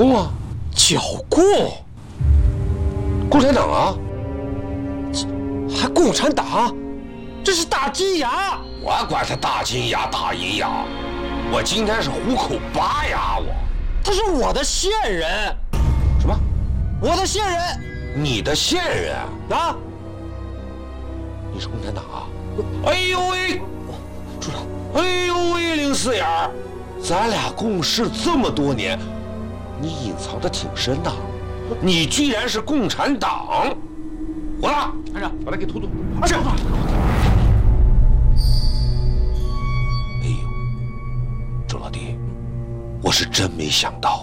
共啊？ 剿共？ 共产党啊？ 还共产党？这是大金牙！ 我管他大金牙大银牙，我今天是虎口拔牙我。 他是我的线人。 什么？ 我的线人？ 你的线人啊？ 你是共产党啊？哎呦喂， 处长！ 哎呦喂，林四眼儿，咱俩共事这么多年，你隐藏的挺深呐。你居然是共产党！活了， 班长， 把他给突突。 是。 哎呦，周老弟，我是真没想到。